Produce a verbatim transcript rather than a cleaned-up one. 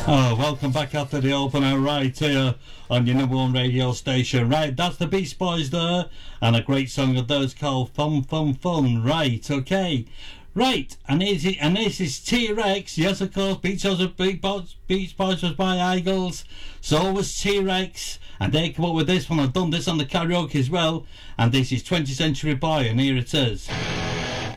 Oh, welcome back after the opener right here on your number one radio station. Right, that's the Beast Boys there, and a great song of theirs called Fun Fun Fun. Right, okay. Right, and here's it, and this is T-Rex. Yes, of course, Beach Boys, Beach Boys was by Eagles, so was T-Rex, and they come up with this one. I've done this on the karaoke as well, and this is twentieth Century Boy, and here it is.